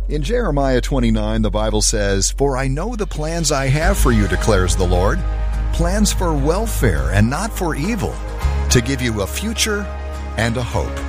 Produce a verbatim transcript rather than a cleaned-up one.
In Jeremiah twenty-nine, the Bible says, "For I know the plans I have for you, declares the Lord, plans for welfare and not for evil, to give you a future and a hope."